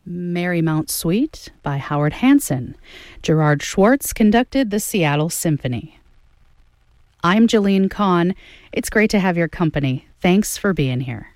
Marymount Suite by Howard Hanson. Gerard Schwartz conducted the Seattle Symphony. I'm Jolene Kahn. It's great to have your company. Thanks for being here.